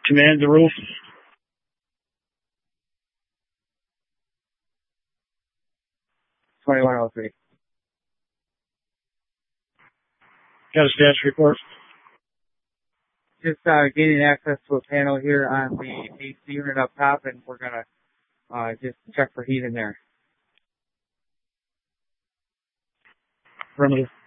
Command the roof. 2103. Got a status report. Just gaining access to a panel here on the AC unit up top, and we're gonna just check for heat in there. Affirmative.